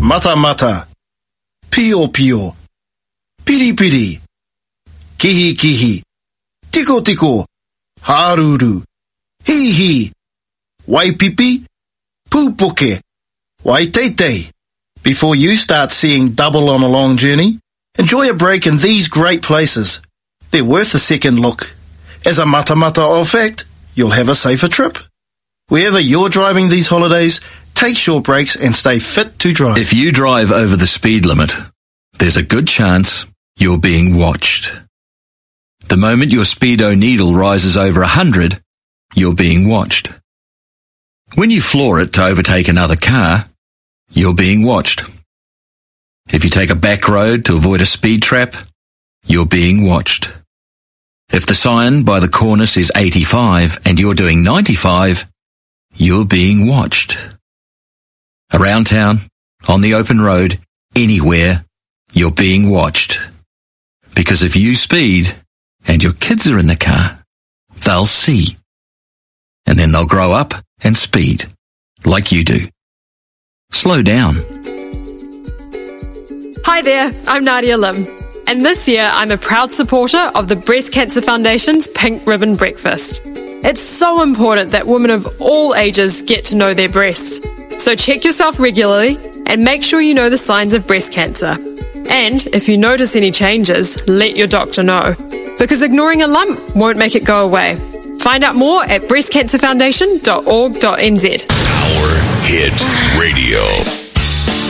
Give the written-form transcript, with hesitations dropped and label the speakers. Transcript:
Speaker 1: mata mata, pio pio, piri piri, kihi kihi, tiko tiko, haruru, hi hi, waipipi, pupoke, waiteite. Before you start seeing double on a long journey, enjoy a break in these great places. They're worth a second look. As a mata-mata of fact, you'll have a safer trip. Wherever you're driving these holidays, take short breaks and stay fit to drive.
Speaker 2: If you drive over the speed limit, there's a good chance you're being watched. The moment your speedo needle rises over 100, you're being watched. When you floor it to overtake another car, you're being watched. If you take a back road to avoid a speed trap, you're being watched. If the sign by the corner says 85 and you're doing 95, you're being watched. Around town, on the open road, anywhere, you're being watched. Because if you speed and your kids are in the car, they'll see. And then they'll grow up and speed, like you do. Slow down.
Speaker 3: Hi there, I'm Nadia Lim, and this year I'm a proud supporter of the Breast Cancer Foundation's Pink Ribbon Breakfast. It's so important that women of all ages get to know their breasts. So check yourself regularly and make sure you know the signs of breast cancer. And if you notice any changes, let your doctor know, because ignoring a lump won't make it go away. Find out more at breastcancerfoundation.org.nz.
Speaker 4: Our Hit Radio.